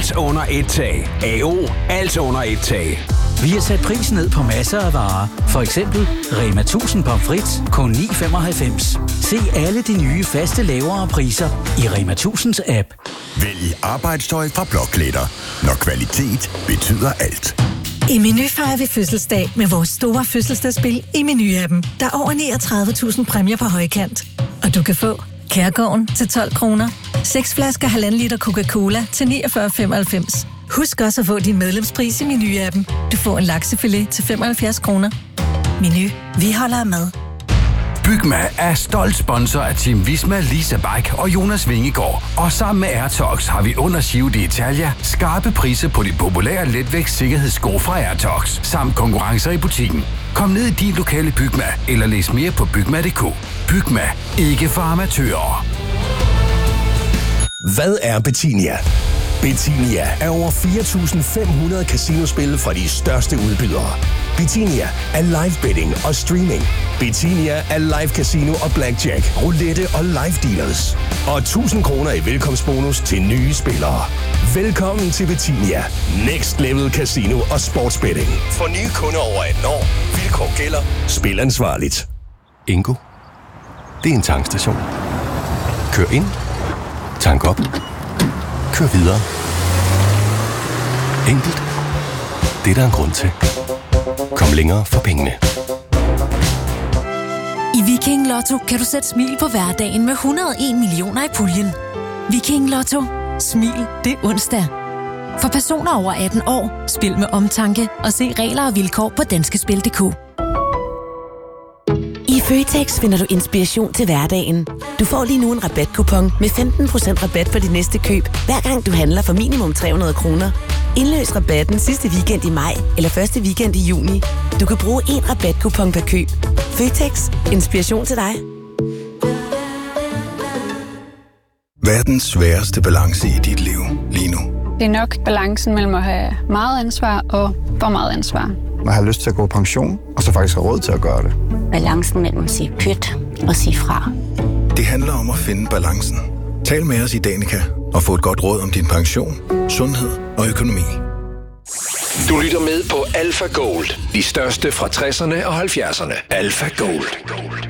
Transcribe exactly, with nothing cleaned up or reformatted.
Alt under et tag. A O. Alt under et tag. Vi har sat prisen ned på masser af varer. For eksempel Rema tusind pomfrit kun ni femoghalvfems. Se alle de nye faste lavere priser i Rema tusind's app. Vælg arbejdstøj fra Blåklæder, når kvalitet betyder alt. I Meny fejrer vi fødselsdag med vores store fødselsdagsspil i Meny-appen. Der er over niogtredive tusind præmier på højkant. Og du kan få Kærgården til tolv kroner, seks flasker halvanden liter Coca-Cola til niogfyrre femoghalvfems. Husk også at få din medlemspris i Meny-appen. Du får en laksefilet til femoghalvfjerds kroner. Meny. Vi holder af mad. Bygma er stolt sponsor af Team Visma, Lisa Bike og Jonas Vingegaard. Og sammen med Airtox har vi under Giro d'Italia skarpe priser på de populære letvægt sikkerhedssko fra Airtox, samt konkurrencer i butikken. Kom ned i din lokale Bygma, eller læs mere på bygma punktum d k. Bygma. Ikke for amatører. Hvad er Betinia? Betinia er over fire tusind fem hundrede casinospil fra de største udbydere. Betinia er live betting og streaming. Betinia er live casino og blackjack, roulette og live dealers. Og tusind kroner i velkomstbonus til nye spillere. Velkommen til Betinia. Next level casino og sportsbetting. For nye kunder over atten år. Vilkår gælder. Spil ansvarligt. Ingo. Det er en tankstation. Kør ind. Tank op. Kør videre. Enkelt. Det er der en grund til. Kom længere for pengene. I Viking Lotto kan du sætte smil på hverdagen med et hundrede og en millioner i puljen. Viking Lotto. Smil det er onsdag. For personer over atten år, spil med omtanke og se regler og vilkår på danskespil punktum d k. I Føtex finder du inspiration til hverdagen. Du får lige nu en rabatkupon med femten procent rabat på dit næste køb, hver gang du handler for minimum tre hundrede kroner. Indløs rabatten sidste weekend i maj eller første weekend i juni. Du kan bruge én rabatkupon per køb. Føtex. Inspiration til dig. Verdens sværeste balance i dit liv lige nu. Det er nok balancen mellem at have meget ansvar og for meget ansvar. Man har lyst til at gå på pension, og så faktisk har råd til at gøre det. Balancen mellem at sige pyt og sige fra. Det handler om at finde balancen. Tal med os i Danica og få et godt råd om din pension, sundhed og økonomi. Du lytter med på Alpha Gold. De største fra tresserne og halvfjerdserne. Alpha Gold.